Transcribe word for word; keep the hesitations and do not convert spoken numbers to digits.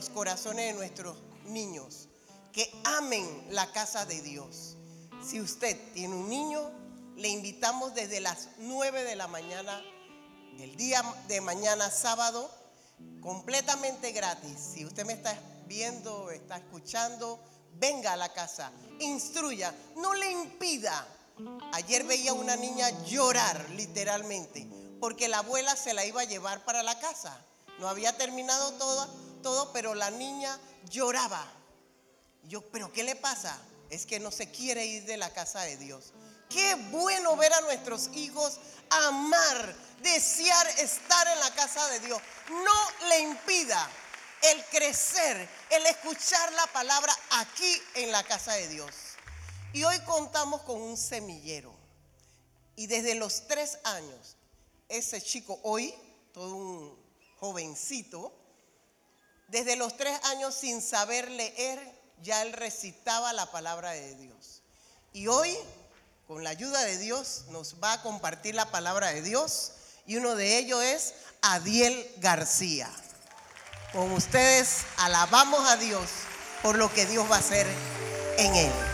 los corazones de nuestros niños, que amen la casa de Dios. Si usted tiene un niño, le invitamos desde las nueve de la mañana, el día de mañana sábado, completamente gratis. Si usted me está viendo, está escuchando, venga a la casa, instruya, no le impida. Ayer veía una niña llorar literalmente porque la abuela se la iba a llevar para la casa. No había terminado todo, todo, pero la niña lloraba. Yo, ¿pero qué le pasa? Es que no se quiere ir de la casa de Dios. Qué bueno ver a nuestros hijos amar, desear estar en la casa de Dios. No le impida el crecer, el escuchar la palabra aquí en la casa de Dios. Y hoy contamos con un semillero. Y desde los tres años, ese chico hoy, todo un jovencito, desde los tres años sin saber leer, ya él recitaba la palabra de Dios. Y hoy, con la ayuda de Dios, nos va a compartir la palabra de Dios. Y uno de ellos es Adiel García. Con ustedes alabamos a Dios por lo que Dios va a hacer en él.